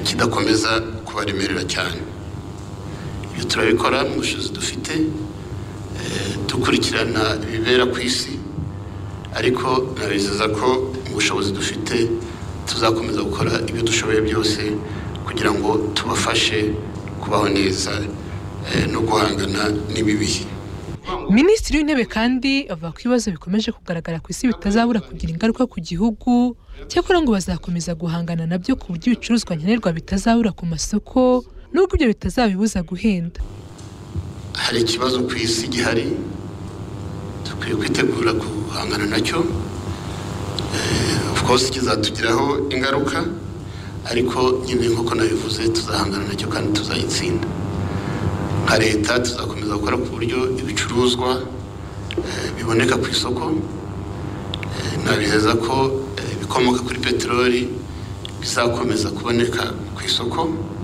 kidakomeza kubaremerera cyane. Ibyo turabikora mu bushobozi dufite dukurikirana ibibera ku isi, ariko nabizeza ko mu bushobozi dufite tuzakomeza gukora ibyo dushoboye byose kugira ngo tubafashe kubaho neza no guhangana n'ibibihe. Minisitiri w'Intebe kandi avuga ko ibibazo bikomeje kugaragara ku isi bitazabura kugira ingaruka ku gihugu, cyakora ngo bazakomeza guhangana nabyo ku buryo ibicuruzwa nkenerwa bitazabura ku masoko nubwo ibyo bitazabibuza guhenda. Hari ikibazo ku isi gihari, dukwiye kwitegura guhangana nacyo. Of course kizatugiraho ingaruka, ariko nyine nk'uko nabivuze tuzahangana nacyo kandi tuzayitsinda. Nka leta tuzakomeza gukora ku buryo ibicuruzwa biboneka ku isoko. Nabizeza ko ibikomoka kuri peteroli bizakomeza kuboneka ku isoko.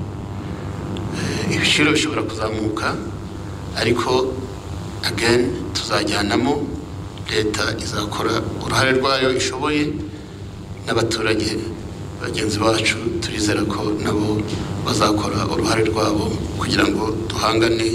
Ibiciro bishobora kuzamuka, ariko again tuzajyanamo, leta izakora uruhare rwayo ishoboye, n'abaturage bagenzi bacu turizera ko nabo bazakora uruhare rwabo kugira ngo duhangane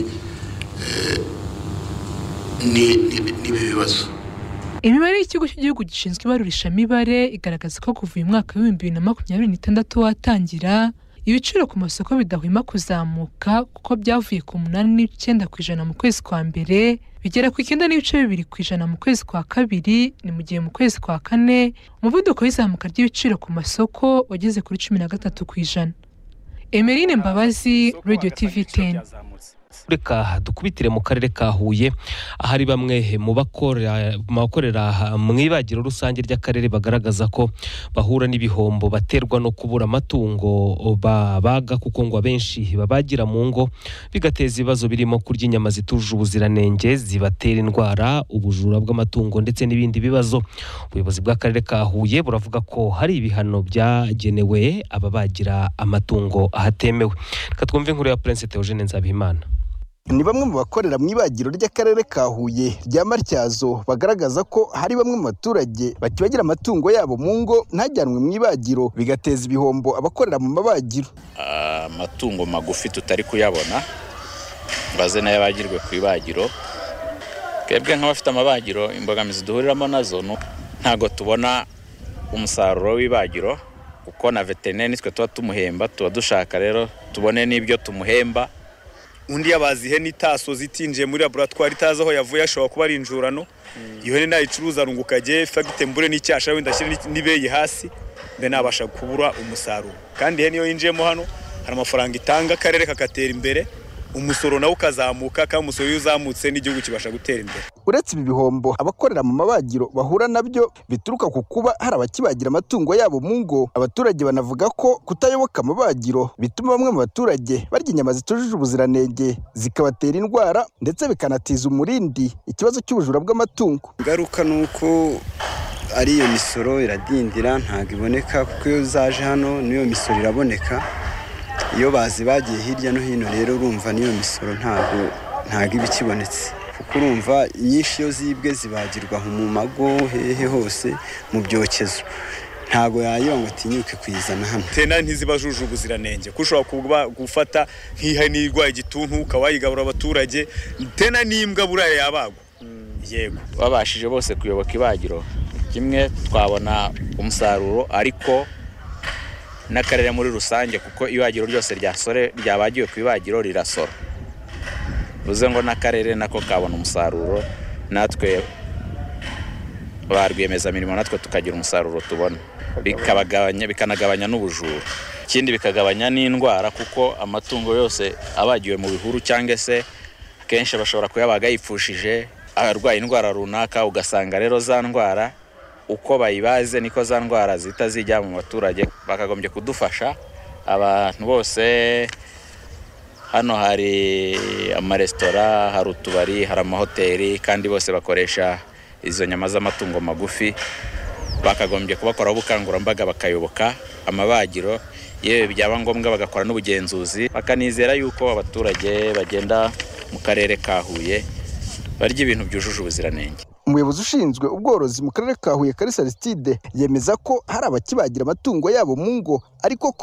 n'ibi bibazo. Imibare y'ikigo cy'igihugu gishinzwe ibarurishamibare igaragaza ko kuva uyu mwaka wa 2026 watangira, ibiciro ku masoko bidahwema kuzamuka kuko byavuye ku 8.9% mu kwezi kwa mbere bigera ku 9.2% mu kwezi kwa kabiri, ni mu gihe mu kwezi kwa kane umuvuduko w'izamuka ry'ibiciro ku masoko wageze kuri 13%. Emeline Mbabazi, Radio TV 10. Reka dukubitire mu karere ka Huye, ahari bamwe mu bakorera mu ibagiro rusange ry'akarere bagaragaza ko bahura n'ibihombo baterwa no kubura amatungo babaga, kuko ngo abenshi babagira mu ngo bigateza ibibazo birimo kurya inyama zitujuje ubuziranenge, zibatera indwara, ubujura bw'amatungo ndetse n'ibindi bibazo. Ubuyobozi bw'akarere ka Huye buravuga ko hari ibihano byagenewe ababagira amatungo ahatemewe. Reka twumve inkuru ya Prince Theogene Nzabimana. Ni bamwe mu bakorera mu ibagiro ry'akarere ka Huye rya Matyazo bagaragaza ko hari bamwe mu baturage bakibagira amatungo yabo mu ngo ntajyanwe mu ibagiro, bigateza ibihombo abakorera mu mabagiro. Amatungo magufi tutari kuyabona baze nayo bagirwe ku ibagiro. Twebwe nk'abafite amabagiro, imbogamizi duhuriramo nazo ntago tubona umusaruro w'ibagiro, kuko na veterineri nitwe tuba tumuhemba, tuba dushaka rero tubone n'ibyo tumuhemba. Undi yabazihe n'itaso zitinjiye muri laboratoire itaza aho yavuye ashobora kuba ari injurano. Iyo hene nayicuruza rungukaje fagite mbure n'icyasha wenda ashyira nibeyi hasi, mbe nabasha kubura umusaruro. Kandi hene iyo yinjiyemo hano hari amafaranga itanga, akarere kakatera imbere, umusoro nawo ukazamuka, kandi umusoro iyo uzamutse n'igihugu kibasha gutera imbere. Uretse ibi bihombo abakorera mu mabagiro bahura nabyo bituruka ku kuba hari abakibagira amatungo yabo mu ngo, abaturage banavuga ko kutayoboka amabagiro bituma bamwe mu baturage barya inyama zitujuje ubuziranenge, zikabatera indwara ndetse bikanatiza umurindi ikibazo cy'ubujura bw'amatungo. Ingaruka nuko ari iyo misoro iradindira, ntago iboneka, kuko iyo zaje hano niyo misoro iraboneka. Iyo bagiye hirya no hino rero urumva niyo misoro ntago ibikibonetse, kuko urumva inyinshi iyo zibwe zibagirwa mu mago hehe hose mu byokezo, ntago yayo ngo tinyuke kwizana hano. Tena ntizibajuje ubuziranenge, kushobora gufata nk'ihene irwaye igituntu ukawayigabura abaturage, tena n'imbwa buraye yabagwa. Yego babashije bose kuyoboka ibagiro kimwe twabona umusaruro, ariko n'akarere muri rusange, kuko ibagiro ryose ryabagiwe ku ibagiro rirasora, uze ngo n'akarere nako kabona umusaruro, natwe ba rwiyemezamirimo natwe tukagira umusaruro tubona, bikanagabanya n'ubujura. Ikindi bikagabanya n'indwara, kuko amatungo yose abagiwe mu bihuru cyangwa se akenshi bashobora kuyabaga yipfushije arwaye indwara runaka, ugasanga rero za ndwara uko bayibaze niko za ndwara zita zijya mu baturage. Bakagombye kudufasha abantu bose. Hano hari amaresitora, hari utubari, hari amahoteli, kandi bose bakoresha izo nyama z'amatungo magufi. Bakagombye kubakora ubukangurambaga, bakayoboka amabagiro, yewe byaba ngombwa bagakora n'ubugenzuzi, bakanizera yuko abaturage bagenda mu karere ka Huye barya ibintu byujuje ubuziranenge. Umuyobozi ushinzwe ubworozi mu karere ka Huye, Kalisa Aristide, yemeza ko hari abakibagira amatungo yabo mu ngo, ariko